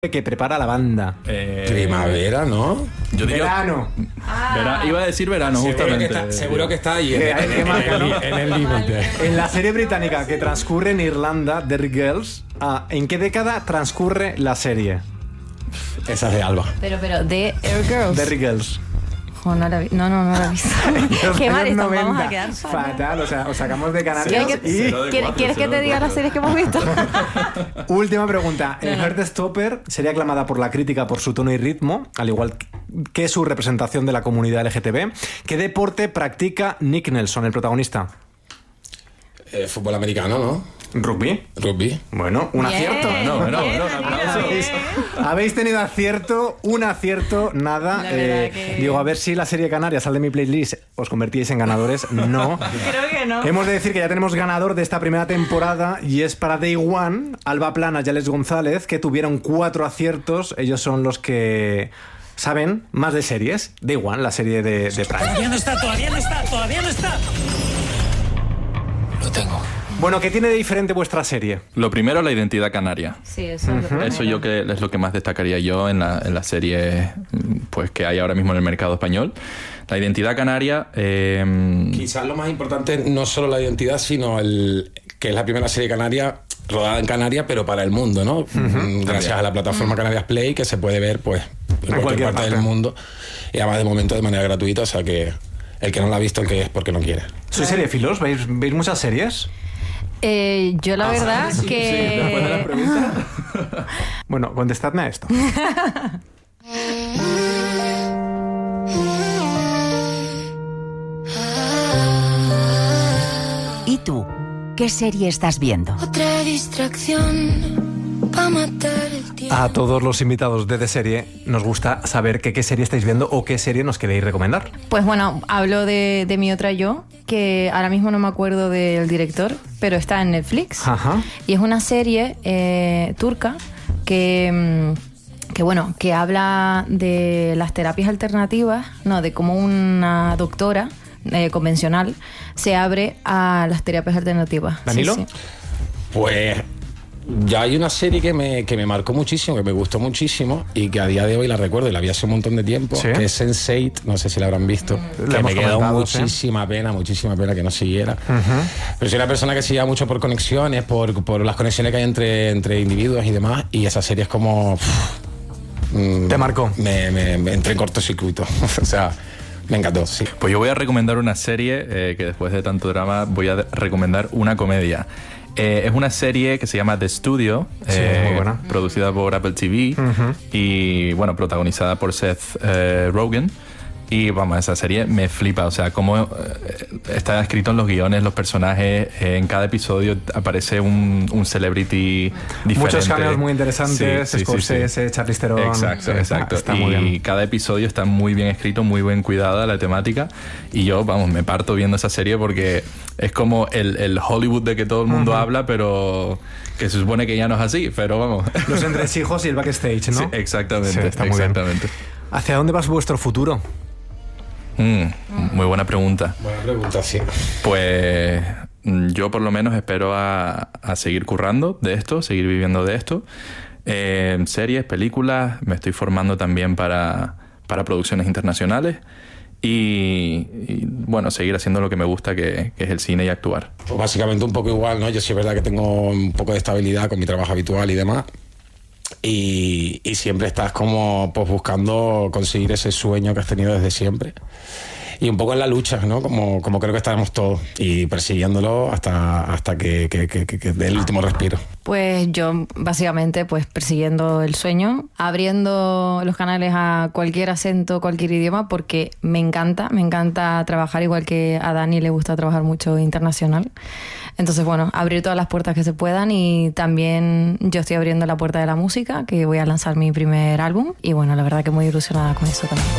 que prepara la banda. Primavera, ¿no? Yo diría verano. Iba a decir verano, justamente. Seguro que está ahí en el límite. En la serie británica que transcurre en Irlanda, Derry Girls, ¿en qué década transcurre la serie? Esa es de Alba. Pero, de Air Girls. Derry Girls. No la he visto. Qué mal estamos, vamos a quedar fatal. O sea, os sacamos de Canarias ¿Quieres que te diga las series que hemos visto? Última pregunta. Heartstopper sería aclamada por la crítica por su tono y ritmo, al igual que su representación de la comunidad LGTB. ¿Qué deporte practica Nick Nelson, el protagonista? Fútbol americano, ¿no? ¿Rugby? Bueno, un acierto. Habéis tenido acierto, un acierto, nada. Digo, a ver si la serie canaria sale de mi playlist, os convertíais en ganadores. No. Creo que no. Hemos de decir que ya tenemos ganador de esta primera temporada y es para Day One, Alba Planas y Alex González, que tuvieron 4 aciertos. Ellos son los que saben más de series. Day One, la serie de Prime. Todavía no está. Lo tengo. Bueno, ¿qué tiene de diferente vuestra serie? Lo primero, la identidad canaria. Sí, eso es Eso yo que es lo que más destacaría yo en la serie pues, que hay ahora mismo en el mercado español. La identidad canaria... Quizás lo más importante no solo la identidad, sino que es la primera serie canaria rodada en Canarias, pero para el mundo, ¿no? Gracias a la plataforma Canarias Play, que se puede ver pues en cualquier parte del mundo. Y además de momento de manera gratuita, o sea que el que no la ha visto, el que es porque no quiere. ¿Sois seriefilos? ¿Veis muchas series? Yo la verdad sí, que... Sí, después de la pregunta. Bueno, contestadme a esto. ¿Y tú? ¿Qué serie estás viendo? Otra distracción para matar el tiempo. A todos los invitados de Serie nos gusta saber qué serie estáis viendo o qué serie nos queréis recomendar. Pues bueno, hablo de Mi Otra Yo, que ahora mismo no me acuerdo del director, pero está en Netflix. Ajá. Y es una serie turca que habla de las terapias alternativas, de cómo una doctora convencional se abre a las terapias alternativas. ¿Danilo? Sí. Pues ya hay una serie que me marcó muchísimo, que me gustó muchísimo y que a día de hoy la recuerdo y la vi hace un montón de tiempo, ¿Sí? que es Sense8, no sé si la habrán visto, que me quedó muchísima pena que no siguiera. Pero soy una persona que sigue mucho por conexiones, por las conexiones que hay entre individuos y demás, y esa serie es como... ¿Te marcó? Me entré en cortocircuito, o sea... Me encantó, sí. Pues yo voy a recomendar una serie que después de tanto drama voy a recomendar una comedia. Es una serie que se llama The Studio, muy buena. producida por Apple TV y bueno, protagonizada por Seth Rogen. Y vamos, esa serie me flipa, o sea, cómo está escrito en los guiones, los personajes, en cada episodio aparece un celebrity diferente. Muchos cameos muy interesantes, Sí. Scorsese, Charlize Theron. Exacto. Está muy bien. Y cada episodio está muy bien escrito, muy bien cuidada la temática. Y yo, vamos, me parto viendo esa serie porque es como el Hollywood de que todo el mundo habla, pero que se supone que ya no es así, pero vamos. Los entresijos y el backstage, ¿no? Sí, exactamente. Sí, está muy bien. ¿Hacia dónde va vuestro futuro? Muy buena pregunta. Buena pregunta, sí. Pues yo por lo menos espero a seguir currando de esto, seguir viviendo de esto. Series, películas, me estoy formando también para producciones internacionales y bueno, seguir haciendo lo que me gusta, que es el cine y actuar. Pues básicamente un poco igual, ¿no? Yo sí es verdad que tengo un poco de estabilidad con mi trabajo habitual y demás. Y siempre estás como pues buscando conseguir ese sueño que has tenido desde siempre y un poco en la lucha, ¿no? Como creo que estaremos todos y persiguiéndolo hasta que dé el último respiro. Pues yo básicamente pues persiguiendo el sueño, abriendo los canales a cualquier acento, cualquier idioma, porque me encanta trabajar, igual que a Dani le gusta trabajar mucho internacional. Entonces, bueno, abrir todas las puertas que se puedan, y también yo estoy abriendo la puerta de la música, que voy a lanzar mi primer álbum, y bueno, la verdad que muy ilusionada con eso también.